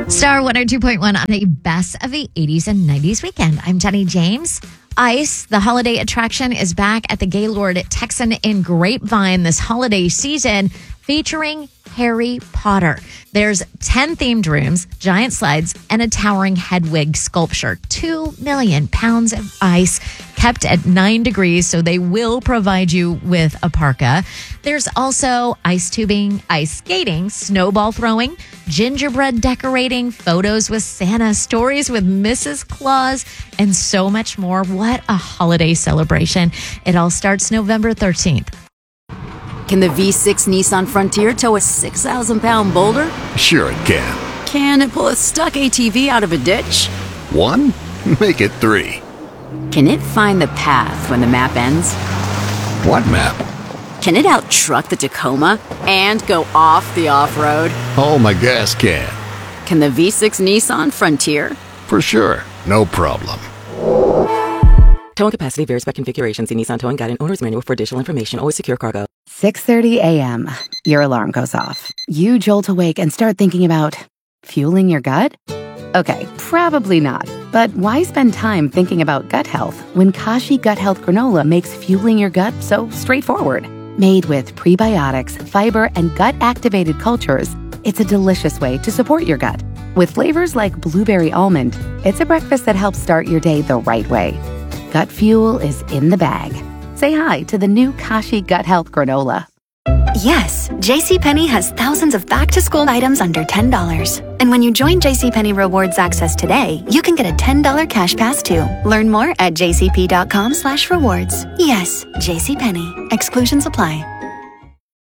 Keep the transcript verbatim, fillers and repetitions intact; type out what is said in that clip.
Star one oh two point one on the best of the eighties and nineties weekend. I'm Jenny James. ICE, the holiday attraction, is back at the Gaylord Texan in Grapevine this holiday season, featuring Harry Potter. There's ten themed rooms, giant slides, and a towering Hedwig sculpture. Two million pounds of ice kept at nine degrees, so they will provide you with a parka. There's also ice tubing, ice skating, snowball throwing, gingerbread decorating, photos with Santa, stories with Missus Claus, and so much more. What a holiday celebration. It all starts November thirteenth. Can the V six Nissan Frontier tow a six thousand pound boulder? Sure it can. Can it pull a stuck A T V out of a ditch? One? Make it three. Can it find the path when the map ends? What map? Can it out-truck the Tacoma and go off the off-road? Oh, my gas can. Can the V six Nissan Frontier? For sure. No problem. Towing capacity varies by configuration. See Nissan Towing Guide and Owner's Manual for additional information. Always secure cargo. six thirty a.m. Your alarm goes off. You jolt awake and start thinking about fueling your gut? Okay, probably not. But why spend time thinking about gut health when Kashi Gut Health Granola makes fueling your gut so straightforward? Made with prebiotics, fiber, and gut-activated cultures, it's a delicious way to support your gut. With flavors like blueberry almond, it's a breakfast that helps start your day the right way. Gut fuel is in the bag. Say hi to the new Kashi Gut Health Granola. Yes, JCPenney has thousands of back-to-school items under ten dollars. And when you join JCPenney Rewards Access today, you can get a ten dollars cash pass too. Learn more at jcp.com slash rewards. Yes, JCPenney. Exclusions apply.